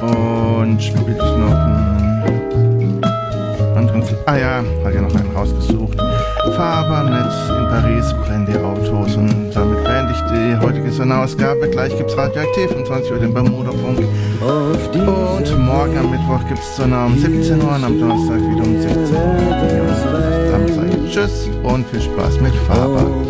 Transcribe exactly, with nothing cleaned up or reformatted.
Und spiele ich noch einen anderen Film. Ah ja, hat ja noch einen rausgesucht. Fabernetz, in Paris brennen die Autos. Und damit beende ich die heutige Sonderausgabe. Gleich gibt's Radioaktiv um zwanzig Uhr den Bermuda-Funk. Und morgen am Mittwoch gibt's Sonne um siebzehn Uhr und am Donnerstag wieder um sechzehn Uhr. Damit sage ich Tschüss und viel Spaß mit Faber.